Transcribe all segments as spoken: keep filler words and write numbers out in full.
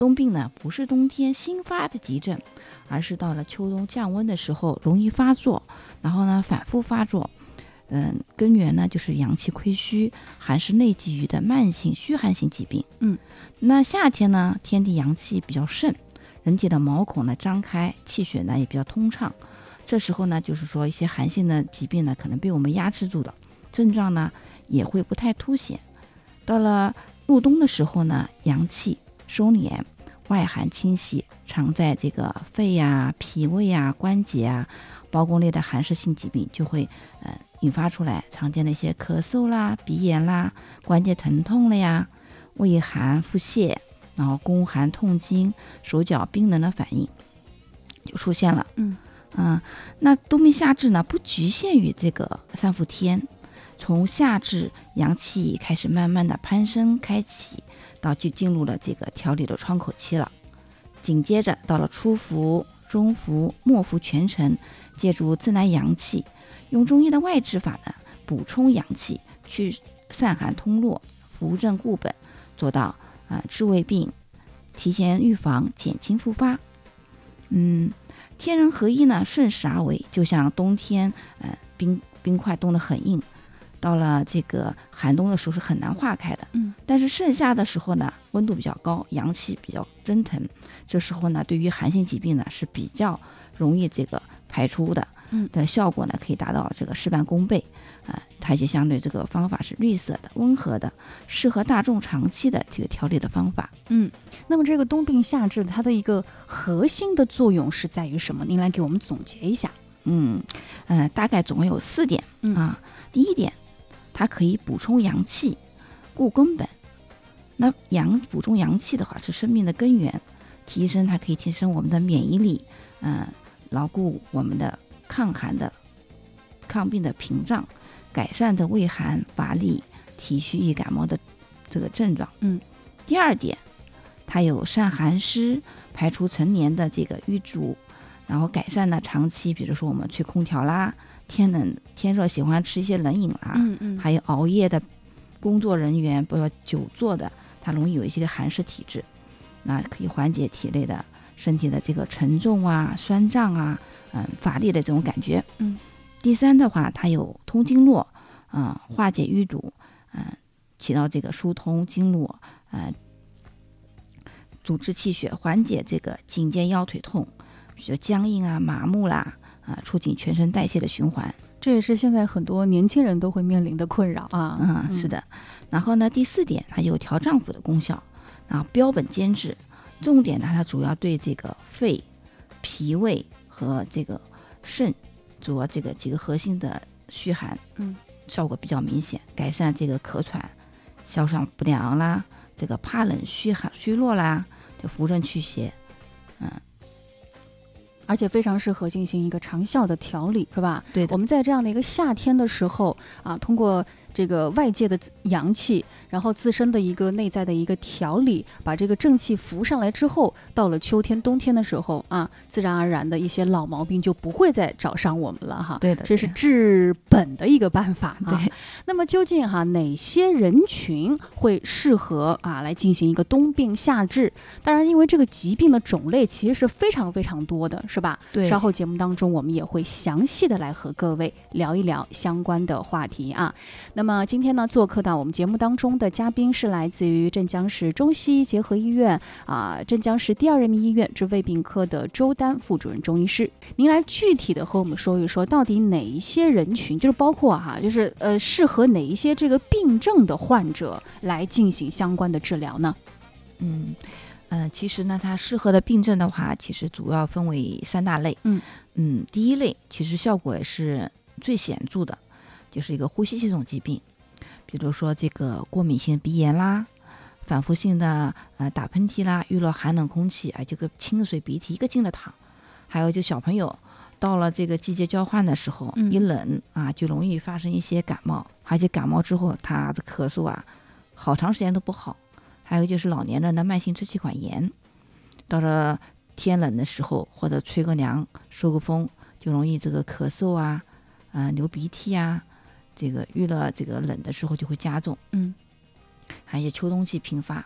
冬病呢不是冬天新发的急症，而是到了秋冬降温的时候容易发作，然后呢反复发作。嗯，根源呢就是阳气亏虚，寒湿内积郁的慢性虚寒性疾病。 嗯， 那夏天呢，天地阳气比较盛，人体的毛孔呢张开，气血呢也比较通畅。这时候呢，就是说一些寒性的疾病呢，可能被我们压制住了，症状呢也会不太凸显。到了入冬的时候呢，阳气收敛，外寒侵袭，常在这个肺呀、脾胃呀、关节啊、包公类的寒湿性疾病就会呃引发出来，常见的一些咳嗽啦、鼻炎啦、关节疼痛了呀、畏寒腹泻，然后宫寒痛经、手脚冰冷的反应就出现了。 嗯啊，那冬病夏治呢，不局限于这个三伏天，从夏至阳气开始慢慢的攀升开启，到就进入了这个调理的窗口期了。紧接着到了初伏、中伏、末伏全程，借助自来阳气，用中医的外治法呢，补充阳气，去散寒通络，扶正固本，做到啊、呃、治未病，提前预防，减轻复发。嗯，天人合一呢，顺势而为，就像冬天，呃，冰冰块冻得很硬，到了这个寒冬的时候是很难化开的。 嗯， 但是盛夏的时候呢，温度比较高，阳气比较蒸腾，这时候呢，对于寒性疾病呢是比较容易这个排出的。 嗯的效果呢，可以达到这个事半功倍啊、呃！它就相对这个方法是绿色的、温和的，适合大众长期的这个调理的方法。 嗯，那么这个冬病夏治它的一个核心的作用是在于什么？您来给我们总结一下。 嗯，呃，大概总共有四点、 嗯、 啊。第一点，它可以补充阳气，固根本。那阳补充阳气的话，是生命的根源，提升它可以提升我们的免疫力，嗯、呃，牢固我们的抗寒的、抗病的屏障，改善的畏寒乏力、体虚易感冒的这个症状。 嗯， 第二点，它有散寒湿、排除陈年的这个瘀阻，然后改善了长期，比如说我们吹空调啦，天冷天热喜欢吃一些冷饮啦， 嗯嗯， 还有熬夜的工作人员，不要久坐的，它容易有一些寒湿体质，那可以缓解体内的身体的这个沉重啊、酸胀啊、嗯乏力的这种感觉。 嗯， 第三的话，它有通经络，啊、嗯，化解淤堵，嗯、呃，起到这个疏通经络，呃，阻滞气血，缓解这个颈肩腰腿痛，比如僵硬啊、麻木啦，啊、呃，促进全身代谢的循环。 这也是现在很多年轻人都会面临的困扰啊。 嗯，是的。然后呢，第四点，它有调脏腑的功效，然后标本兼治。重点呢，它主要对这个肺、脾胃和这个肾，主要这个几个核心的虚寒， 嗯， 效果比较明显，改善这个咳喘、消散不良啦，这个怕冷、虚寒、虚弱啦，就扶正祛邪，嗯。 而且非常适合进行一个长效的调理，是吧？ 对的。 我们在这样的一个夏天的时候啊，通过这个外界的阳气，然后自身的一个内在的一个调理，把这个正气扶上来之后，到了秋天冬天的时候啊，自然而然的一些老毛病就不会再找上我们了哈。 对的， 这是治本的一个办法啊。 对。 那么究竟哈哪些人群会适合啊来进行一个冬病夏治？当然，因为这个疾病的种类其实是非常非常多的，是吧？ 对。 稍后节目当中我们也会详细的来和各位聊一聊相关的话题啊。那么今天呢，做客到我们节目当中的嘉宾是来自于镇江市中西医结合医院啊，镇江市第二人民医院治胃病科的周丹副主任中医师。您来具体的和我们说一说，到底哪一些人群，就是包括哈、啊，就是呃，适合哪一些这个病症的患者来进行相关的治疗呢？ 嗯。呃，其实呢，它适合的病症的话，其实主要分为三大类。 嗯嗯，第一类其实效果也是最显著的，就是一个呼吸系统疾病，比如说这个过敏性鼻炎啦，反复性的呃打喷嚏啦，遇到寒冷空气，哎，这个清水鼻涕一个劲的淌，还有就小朋友到了这个季节交换的时候， 嗯、 一冷啊，就容易发生一些感冒，而且感冒之后他的咳嗽啊，好长时间都不好。还有就是老年人的慢性支气管炎，到了天冷的时候或者吹个凉收个风，就容易这个咳嗽啊，啊、呃、流鼻涕啊，这个遇了这个冷的时候就会加重。 嗯， 还有秋冬季频发，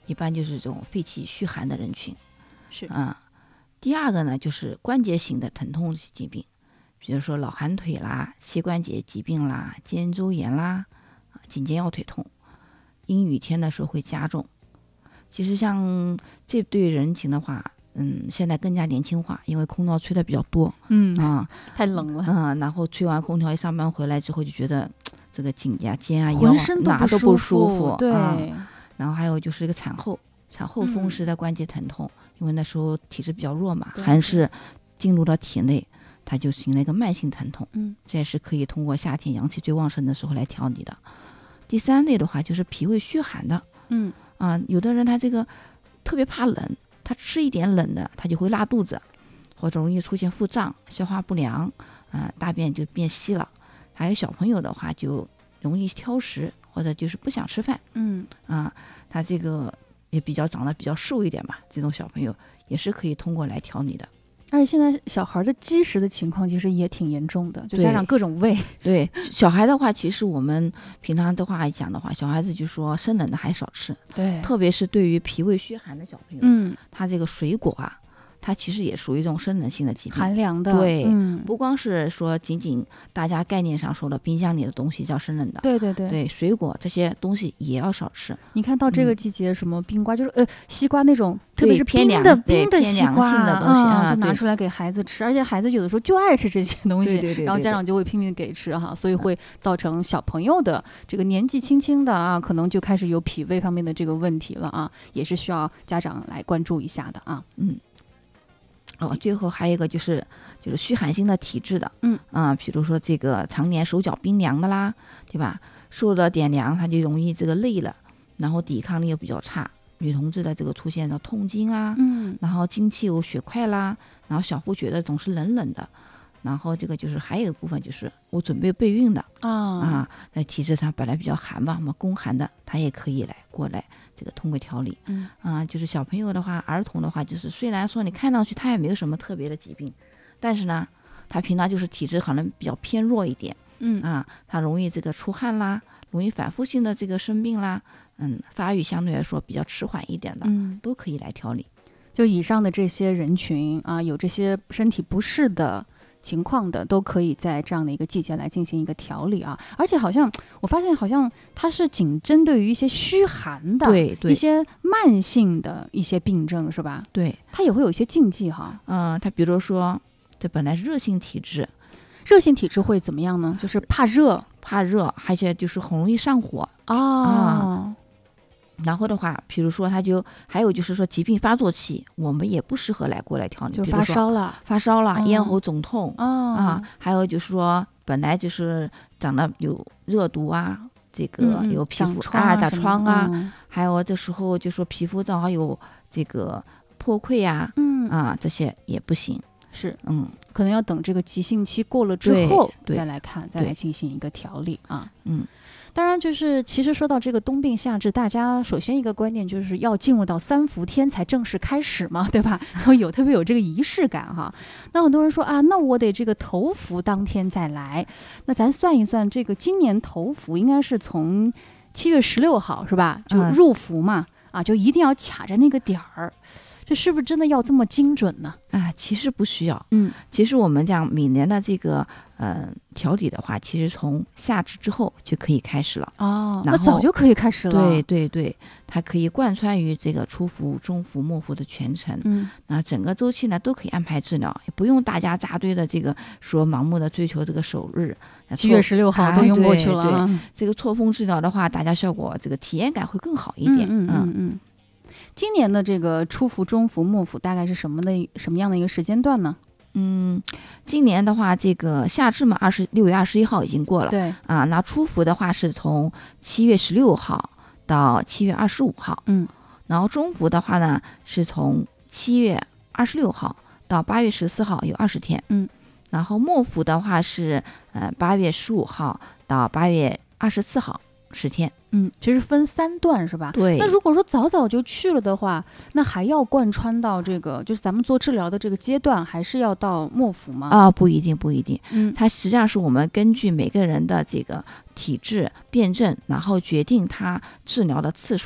一般就是这种肺气虚寒的人群。 是啊，第二个呢就是关节型的疼痛疾病，比如说老寒腿啦、膝关节疾病啦、肩周炎啦、颈肩腰腿痛，阴雨天的时候会加重。其实像这对人群的话，嗯，现在更加年轻化，因为空调吹的比较多， 嗯啊， 太冷了， 嗯，然后吹完空调一上班回来之后就觉得这个颈呀、肩啊、腰浑啊身都不哪都不舒服， 对、 啊，然后还有就是一个产后产后风嗯湿的关节疼痛，因为那时候体质比较弱嘛， 对寒湿进入到体内，它就形成了一个慢性疼痛， 嗯， 这也是可以通过夏天阳气最旺盛的时候来调理的。第三类的话就是脾胃虚寒的， 嗯啊，有的人他这个特别怕冷，他吃一点冷的他就会拉肚子，或者容易出现腹胀、消化不良，啊，大便就变稀了。还有小朋友的话就容易挑食，或者就是不想吃饭， 嗯啊，他这个也比较长得比较瘦一点嘛，这种小朋友也是可以通过来调理的。 而且现在小孩的积食的情况其实也挺严重的，就对加上各种胃， 对小孩的话，其实我们平常的话讲的话，小孩子就说生冷的还少吃， 对， 特别是对于脾胃虚寒的小朋友， 嗯， 他这个水果啊，它其实也属于一种生冷性的疾病。 寒凉的， 对嗯， 不光是说仅仅大家概念上说的冰箱里的东西叫生冷的， 对对对， 对水果这些东西也要少吃。 你看到这个嗯季节，什么冰瓜，就是呃西瓜那种，特别是偏凉冰的对冰的西偏凉瓜性的东西啊， 啊对就拿出来给孩子吃，而且孩子有的时候就爱吃这些东西， 对对对然后对对家长就会拼命给吃哈，所以会造成小朋友的这个年纪轻轻的啊，可能就开始有脾胃方面的这个问题了啊，也是需要家长来关注一下的啊。 嗯，哦，最后还有一个就是就是虚寒性的体质的， 嗯啊，比如说这个常年手脚冰凉的啦，对吧？受了点凉，他就容易这个累了，然后抵抗力又比较差。女同志的这个出现的痛经啊， 嗯然后经期有血块啦，然后小腹觉得总是冷冷的，然后这个就是还有一部分就是我准备备孕的啊啊，那体质它本来比较寒嘛，嘛宫寒的，它也可以来过来这个通过调理。 嗯啊，就是小朋友的话，儿童的话，就是虽然说你看上去他也没有什么特别的疾病，但是呢，他平常就是体质可能比较偏弱一点嗯啊，他容易这个出汗啦，容易反复性的这个生病啦，嗯，发育相对来说比较迟缓一点的， 嗯， 都可以来调理。 就以上的这些人群啊，有这些身体不适的情况的，都可以在这样的一个季节来进行一个调理啊。而且好像我发现，好像它是仅针对于一些虚寒的， 对对一些慢性的一些病症，是吧？ 对， 它也会有一些禁忌哈。 嗯，他比如说这本来是热性体质， 热性体质会怎么样呢？就是怕热怕热，而且就是很容易上火。 哦， 然后的话，比如说他就还有就是说疾病发作期，我们也不适合来过来调理， 就是发比如说烧了发烧了， 嗯咽喉肿痛、 哦啊，还有就是说本来就是长得有热毒啊，这个嗯嗯有皮肤长疮啊长啊什么疮啊， 嗯还有这时候就说皮肤正好有这个破溃呀、 嗯啊，这些也不行。 是嗯可能要等这个急性期过了之对后对再来看，再对来进行一个调理啊。 嗯， 当然，就是其实说到这个冬病夏治，大家首先一个观念就是要进入到三伏天才正式开始嘛，对吧？然后有特别有这个仪式感哈。那很多人说啊，那我得这个头伏当天再来。那咱算一算，这个今年头伏应该是从七月十六号是吧？就嗯入伏嘛，啊，就一定要卡着那个点儿。这是不是真的要这么精准呢？ 啊，其实不需要。 嗯， 其实我们讲每年的这个呃调理的话，其实从夏至之后就可以开始了。 哦， 然后那早就可以开始了。 对，对对，它可以贯穿于这个初伏、中伏、末伏的全程。 嗯， 那整个周期呢都可以安排治疗，也不用大家扎堆的这个说盲目的追求这个首日。 七月十六号都用过去了。 哎对对啊这个错峰治疗的话，大家效果这个体验感会更好一点。 嗯嗯嗯嗯。今年的这个初伏、中伏、末伏大概是什么的什么样的一个时间段呢？ 嗯，今年的话，这个夏至嘛，二十六月二十一号已经过了。 对啊，那初伏的话是从七月十六号到七月二十五号。 嗯， 然后中伏的话呢，是从七月二十六号到八月十四号，有二十天。 嗯， 然后末伏的话是呃八月十五号到八月二十四号，十天。 嗯，其实分三段是吧？ 对。 那如果说早早就去了的话，那还要贯穿到这个，就是咱们做治疗的这个阶段，还是要到末伏吗？ 啊，不一定，不一定。 嗯， 它实际上是我们根据每个人的这个体质辩证，然后决定他治疗的次数的。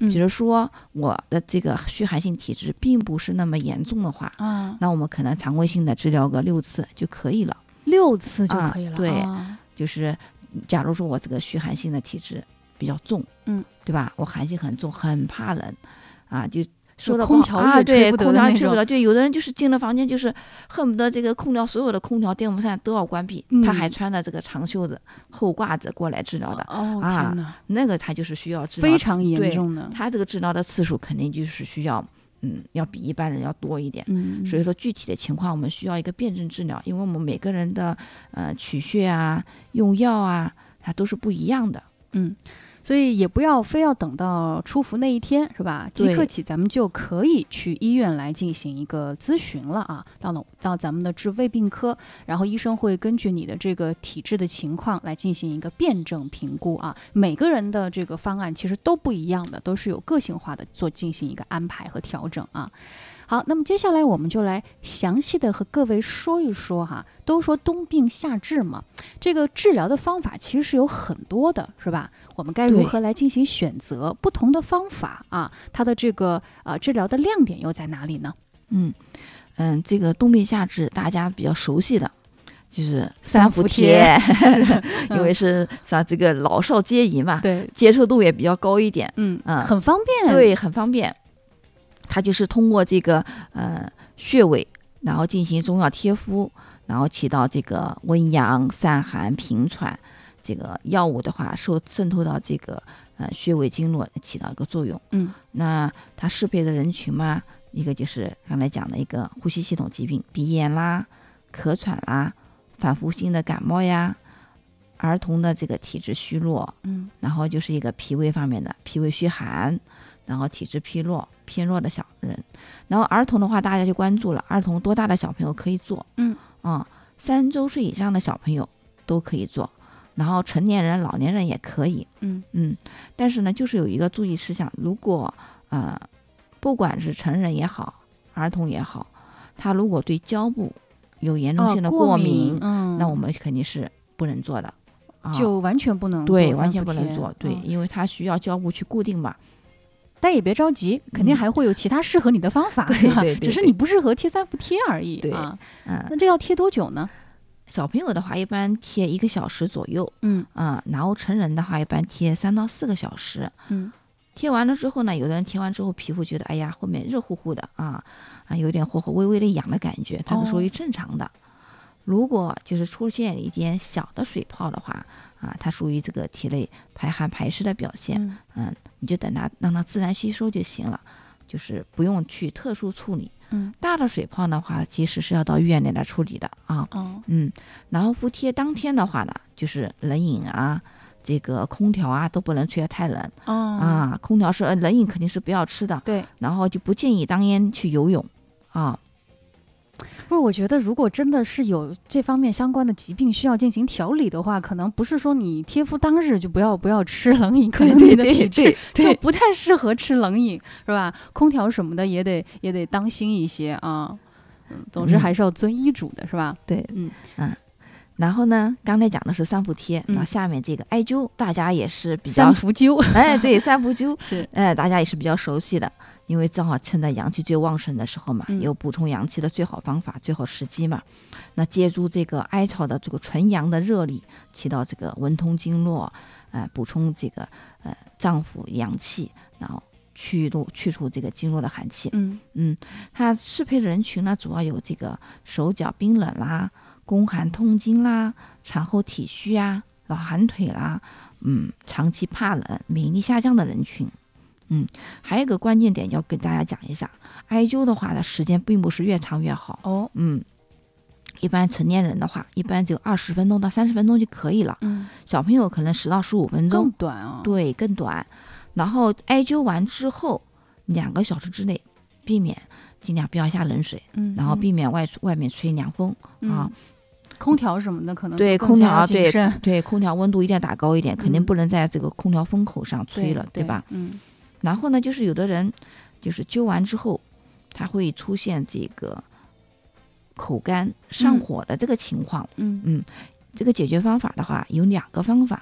比如说我的这个虚寒性体质并不是那么严重的话， 啊， 那我们可能常规性的治疗个六次就可以了。 六次就可以了。 啊、对、 啊， 就是假如说我这个虚寒性的体质比较重， 嗯， 对吧？我寒性很重，很怕冷啊，就说的空调啊， 也吹对， 不得的那种空调吹不得。对，有的人就是进了房间，就是恨不得这个空调所有的空调、电风扇都要关闭， 嗯他还穿的这个长袖子、厚褂子过来治疗的， 哦啊天哪， 那个他就是需要治疗非常次严重的。 对，他这个治疗的次数肯定就是需要，嗯，要比一般人要多一点。 嗯， 所以说具体的情况我们需要一个辩证治疗，因为我们每个人的呃取穴啊、用药啊，它都是不一样的。 嗯，所以也不要非要等到出伏那一天，是吧？即对刻起咱们就可以去医院来进行一个咨询了啊，到了到咱们的治胃病科，然后医生会根据你的这个体质的情况来进行一个辩证评估啊。每个人的这个方案其实都不一样的，都是有个性化的做进行一个安排和调整啊。好，那么接下来我们就来详细的和各位说一说哈。都说冬病夏治嘛，这个治疗的方法其实是有很多的，是吧？我们该如何来进行选择不同的方法啊？它的这个呃治疗的亮点又在哪里呢？ 嗯嗯，这个冬病夏治大家比较熟悉的就是三伏伏贴， 是因为是像这个老少皆宜嘛， 对， 接受度也比较高一点， 嗯嗯， 很方便， 对，很方便。它就是通过这个呃穴位，然后进行中药贴敷，然后起到这个温阳、散寒、平喘。这个药物的话，受渗透到这个呃穴位经络，起到一个作用。 嗯， 那它适配的人群嘛，一个就是刚才讲的一个呼吸系统疾病，鼻炎啦、咳喘啦、反复性的感冒呀。儿童的这个体质虚弱， 嗯， 然后就是一个脾胃方面的脾胃虚寒，然后体质疲弱偏弱的小人，然后儿童的话大家就关注了，儿童多大的小朋友可以做？ 嗯啊、嗯，三周岁以上的小朋友都可以做，然后成年人、老年人也可以。 嗯嗯，但是呢，就是有一个注意事项，如果呃，不管是成人也好，儿童也好，他如果对胶布有严重性的过敏， 哦、过敏嗯， 那我们肯定是不能做的。 就完全不能做， 对，完全不能做，对、 嗯， 因为它需要胶布去固定嘛。 但也别着急，肯定还会有其他适合你的方法， 嗯、对, 对, 对， 只是你不适合贴三伏贴而已。 对啊， 嗯， 那这要贴多久呢？ 小朋友的话，一般贴一个小时左右， 嗯啊、嗯，然后成人的话，一般贴三到四个小时。 嗯， 贴完了之后呢，有的人贴完之后皮肤觉得，哎呀，后面热乎乎的啊，啊，有点火火微微的痒的感觉，它是属于正常的。哦，如果就是出现一点小的水泡的话，啊，它属于这个体内排寒排湿的表现， 嗯， 嗯，你就等它让它自然吸收就行了，就是不用去特殊处理。 嗯， 大的水泡的话，其实是要到医院里来处理的啊。 哦， 嗯，然后敷贴当天的话呢，就是冷饮啊，这个空调啊都不能吹得太冷。 哦， 啊，空调是呃冷饮肯定是不要吃的。 对， 然后就不建议当天去游泳啊。 不是，我觉得如果真的是有这方面相关的疾病需要进行调理的话，可能不是说你贴敷当日就不要不要吃冷饮，可能你的体质就不太适合吃冷饮，是吧？空调什么的也得也得当心一些啊。嗯，总之还是要遵医嘱的，嗯、是吧？ 对， 嗯嗯。然后呢，刚才讲的是三伏贴， 嗯、 那下面这个艾灸，大家也是比较三伏灸， 哎，对，三伏灸是， 哎，大家也是比较熟悉的。因为正好趁着阳气最旺盛的时候嘛， 嗯、 有补充阳气的最好方法、最好时机嘛。那借助这个艾草的这个纯阳的热力，起到这个温通经络，呃，补充这个呃脏腑阳气，然后去度去除这个经络的寒气。 嗯嗯，它适配的人群呢，主要有这个手脚冰冷啦、宫寒痛经啦、产后体虚啊、老寒腿啦，嗯，长期怕冷、免疫力下降的人群。嗯，还有一个关键点要跟大家讲一下，艾灸的话呢，时间并不是越长越好哦。 嗯，一般成年人的话，一般就二十分钟到三十分钟就可以了。 嗯， 小朋友可能十到十五分钟， 更短啊。 对，更短。然后艾灸完之后，两个小时之内，避免尽量不要下冷水， 嗯， 然后避免外外面吹凉风、 嗯、 啊。 空调什么的可能对空调对对空调温度一定要打高一点，肯定不能在这个空调风口上吹了， 嗯、 对, 对吧？ 嗯。 然后呢，就是有的人就是灸完之后，他会出现这个口干上火的这个情况。 嗯嗯, 嗯，这个解决方法的话有两个方法，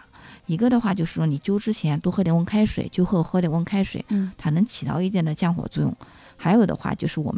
一个的话就是说你灸之前多喝点温开水，灸后喝点温开水， 嗯， 它能起到一定的降火作用。还有的话就是我们